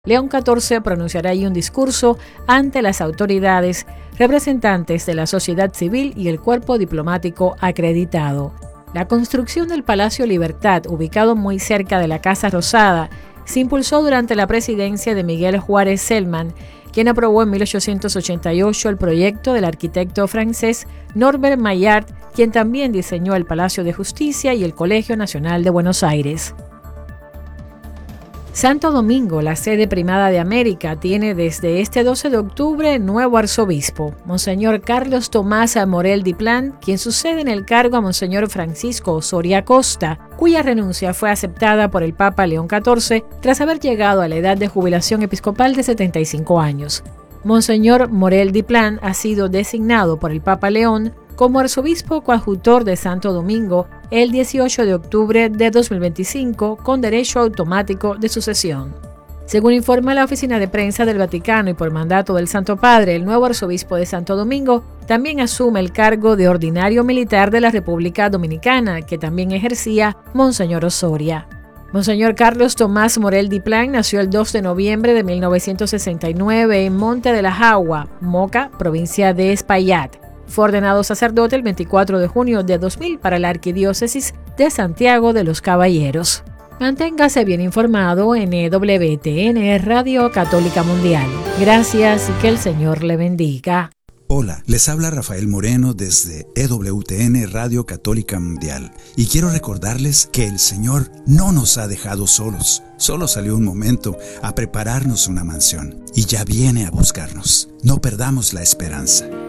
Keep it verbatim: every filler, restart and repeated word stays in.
León catorce pronunciará ahí un discurso ante las autoridades, representantes de la sociedad civil y el cuerpo diplomático acreditado. La construcción del Palacio Libertad, ubicado muy cerca de la Casa Rosada, se impulsó durante la presidencia de Miguel Juárez Celman, quien aprobó en mil ochocientos ochenta y ocho el proyecto del arquitecto francés Norbert Maillart, quien también diseñó el Palacio de Justicia y el Colegio Nacional de Buenos Aires. Santo Domingo, la sede primada de América, tiene desde este doce de octubre nuevo arzobispo, Monseñor Carlos Tomás Morel Diplán, quien sucede en el cargo a Monseñor Francisco Osorio Acosta, cuya renuncia fue aceptada por el Papa León catorce tras haber llegado a la edad de jubilación episcopal de setenta y cinco años. Monseñor Morel Diplán ha sido designado por el Papa León como arzobispo coadjutor de Santo Domingo el dieciocho de octubre de dos mil veinticinco con derecho automático de sucesión. Según informa la oficina de prensa del Vaticano y por mandato del Santo Padre, el nuevo arzobispo de Santo Domingo también asume el cargo de ordinario militar de la República Dominicana, que también ejercía Monseñor Osorio. Monseñor Carlos Tomás Morel Diplán nació el dos de noviembre de mil novecientos sesenta y nueve en Monte de la Jagua, Moca, provincia de Espaillat. Fue ordenado sacerdote el veinticuatro de junio de dos mil para la Arquidiócesis de Santiago de los Caballeros. Manténgase bien informado en E W T N Radio Católica Mundial. Gracias y que el Señor le bendiga. Hola, les habla Rafael Moreno desde E W T N Radio Católica Mundial y quiero recordarles que el Señor no nos ha dejado solos. Solo salió un momento a prepararnos una mansión y ya viene a buscarnos. No perdamos la esperanza.